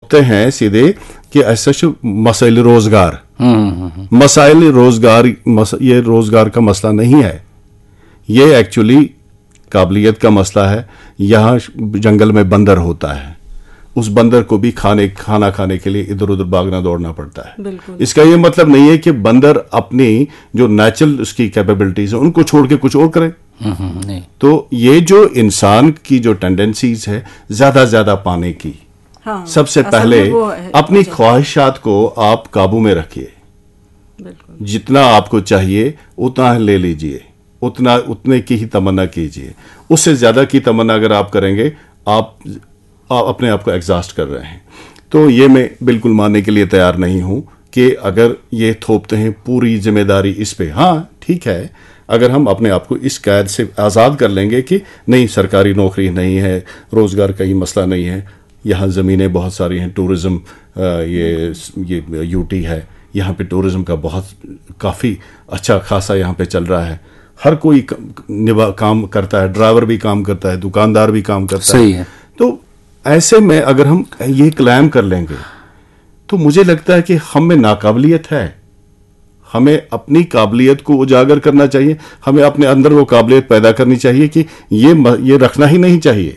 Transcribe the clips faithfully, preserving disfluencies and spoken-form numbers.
थोपते हैं सीधे कि ऐसा मसाइल रोजगार, मसाइल रोजगार मस, ये रोजगार का मसला नहीं है, ये एक्चुअली काबिलियत का मसला है। यहाँ जंगल में बंदर होता है, उस बंदर को भी खाने खाना खाने के लिए इधर उधर भागना दौड़ना पड़ता है। इसका ये मतलब नहीं है कि बंदर अपनी जो नेचुरल उसकी कैपेबिलिटीज है उनको छोड़ के कुछ और करे। नहीं। तो ये जो इंसान की जो टेंडेंसीज है ज्यादा ज्यादा पाने की, हाँ, सबसे पहले अपनी ख्वाहिशात को आप काबू में रखिए। जितना आपको चाहिए उतना ले लीजिए, उतना उतने की ही तमन्ना कीजिए। उससे ज्यादा की तमन्ना अगर आप करेंगे आप, आप अपने आप को एग्जॉस्ट कर रहे हैं। तो ये मैं बिल्कुल मानने के लिए तैयार नहीं हूं कि अगर ये थोपते हैं पूरी जिम्मेदारी इस पे। हाँ ठीक है, अगर हम अपने आप को इस कैद से आज़ाद कर लेंगे कि नहीं सरकारी नौकरी नहीं है, रोज़गार का ही मसला नहीं है, यहाँ ज़मीनें बहुत सारी हैं, टूरिज़्म ये ये यूटी है, यहाँ पे टूरिज़्म का बहुत काफ़ी अच्छा खासा यहाँ पे चल रहा है, हर कोई काम करता है, ड्राइवर भी काम करता है, दुकानदार भी काम करता सही है, है। तो ऐसे में अगर हम ये क्लेम कर लेंगे तो मुझे लगता है कि हम में नाकाबिलियत है। हमें अपनी काबिलियत को उजागर करना चाहिए, हमें अपने अंदर वो काबिलियत पैदा करनी चाहिए कि ये ये रखना ही नहीं चाहिए।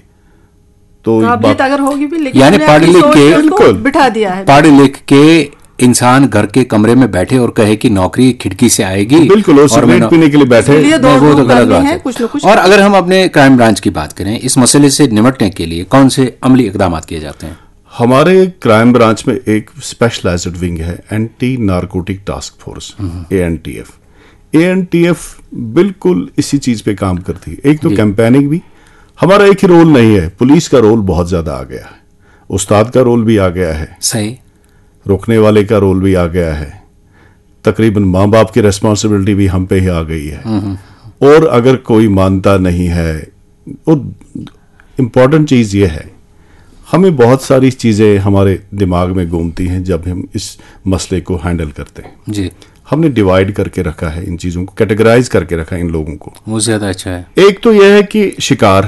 तो काबिलियत अगर होगी भी, लेकिन यानी पढ़ लिख के बिठा दिया है, पढ़ लिख के इंसान घर के कमरे में बैठे और कहे कि नौकरी खिड़की से आएगी, बिल्कुल, और सिगरेट पीने के लिए बैठे, वो तो गलत बात है। कुछ न कुछ। और अगर हम अपने क्राइम ब्रांच की बात करें, इस मसले से निपटने के लिए कौन से अमली इकदाम किए जाते हैं? हमारे क्राइम ब्रांच में एक स्पेशलाइज्ड विंग है, anti narcotic task force, A N T F. A N T F बिल्कुल इसी चीज पे काम करती है। एक तो कैंपेनिंग भी, हमारा एक ही रोल नहीं है, पुलिस का रोल बहुत ज्यादा आ गया है, उस्ताद का रोल भी आ गया है, सही, रोकने वाले का रोल भी आ गया है, तकरीबन माँ बाप की रेस्पॉन्सिबिलिटी भी हम पे ही आ गई है। और अगर कोई मानता नहीं है, और इम्पॉर्टेंट चीज ये है, हमें बहुत सारी चीजें हमारे दिमाग में घूमती हैं जब हम इस मसले को हैंडल करते हैं जी। हमने डिवाइड करके रखा है इन चीजों को, कैटेगराइज करके रखा है इन लोगों को, वो ज्यादा अच्छा है। एक तो यह है कि शिकार,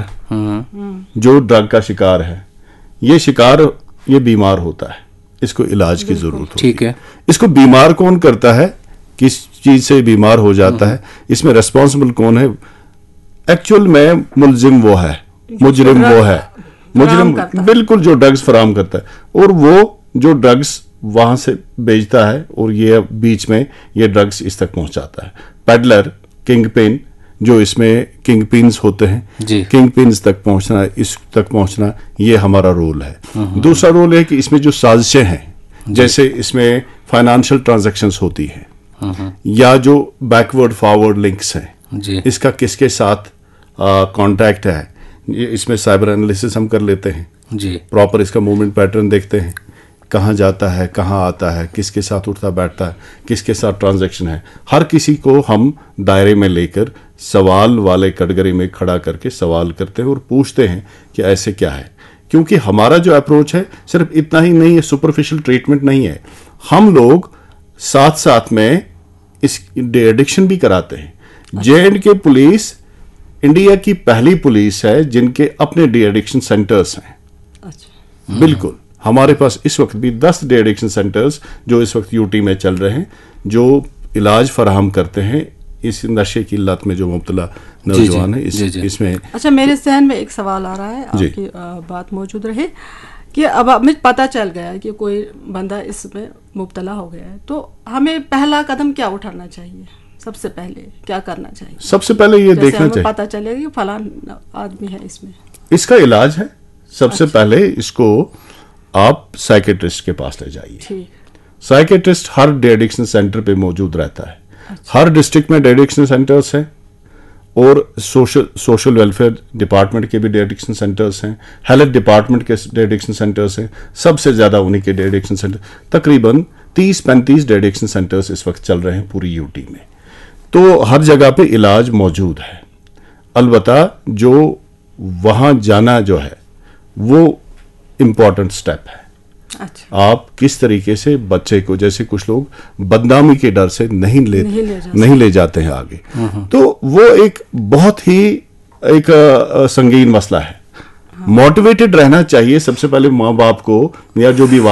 जो ड्रग का शिकार है, ये शिकार ये बीमार होता है, इसको इलाज की जरूरत होती है। ठीक है, इसको बीमार कौन करता है, किस चीज से बीमार हो जाता है, इसमें रेस्पॉन्सिबल कौन है? एक्चुअल में मुलजिम वो है, मुजरिम वो है, मुजरिम बिल्कुल जो ड्रग्स फराम करता है, और वो जो ड्रग्स वहां से बेचता है और ये बीच में ये ड्रग्स इस तक पहुंचाता है। पेडलर, किंग पिन, जो इसमें किंग पिन्स होते हैं, किंग पिन्स तक पहुंचना, इस तक पहुंचना, ये हमारा रोल है। दूसरा रोल है कि इसमें जो साजिशें हैं, जैसे इसमें फाइनेंशियल ट्रांजैक्शंस होती हैं या जो बैकवर्ड फॉरवर्ड लिंक्स हैं, इसका किसके साथ कॉन्टैक्ट है, ये इसमें साइबर एनालिसिस हम कर लेते हैं जी, प्रॉपर इसका मूवमेंट पैटर्न देखते हैं, कहाँ जाता है, कहाँ आता है, किसके साथ उठता बैठता है, किसके साथ ट्रांजैक्शन है, हर किसी को हम दायरे में लेकर सवाल वाले कैटेगरी में खड़ा करके सवाल करते हैं और पूछते हैं कि ऐसे क्या है। क्योंकि हमारा जो अप्रोच है सिर्फ इतना ही नहीं है, सुपरफिशियल ट्रीटमेंट नहीं है, हम लोग साथ साथ में इस एडिक्शन भी कराते हैं। जे एंड के पुलिस इंडिया की पहली पुलिस है जिनके अपने डी एडिक्शन सेंटर्स हैं। अच्छा। बिल्कुल, हमारे पास इस वक्त भी दस डी एडिक्शन सेंटर्स जो इस वक्त यूटी में चल रहे हैं, जो इलाज फराहम करते हैं इस नशे की लत में जो मुब्तला नौजवान है। इस, इसमें अच्छा, मेरे जहन में एक सवाल आ रहा है, आपकी बात मौजूद रहे कि अब हमें पता चल गया है कि कोई बंदा इसमें मुब्तला हो गया है, तो हमें पहला कदम क्या उठाना चाहिए? सबसे पहले क्या करना चाहिए? सबसे पहले ये देखना चाहिए, पता चलेगा कि फलान आदमी है इसमें, इसका इलाज है। सबसे अच्छा। पहले इसको आप साइकेट्रिस्ट के पास ले जाइए। साइकेट्रिस्ट हर डी एडिक्शन सेंटर पे मौजूद रहता है। अच्छा। हर डिस्ट्रिक्ट में डी एडिक्शन सेंटर्स हैं और सोशल सोशल वेलफेयर डिपार्टमेंट के भी डी एडिक्शन सेंटर्स हैं, हेल्थ डिपार्टमेंट के डी एडिक्शन सेंटर्स हैं। सबसे ज्यादा उन्हीं के डी एडिक्शन सेंटर, तकरीबन तीस पैंतीस डी एडिक्शन सेंटर्स इस वक्त चल रहे हैं पूरी यूटी में। तो हर जगह पे इलाज मौजूद है। अलबत्ता जो वहां जाना जो है वो इम्पॉर्टेंट स्टेप है। अच्छा। आप किस तरीके से बच्चे को, जैसे कुछ लोग बदनामी के डर से नहीं ले नहीं ले, नहीं ले जाते हैं आगे, तो वो एक बहुत ही एक संगीन मसला है। मोटिवेटेड रहना चाहिए सबसे पहले माँ बाप को, या जो भी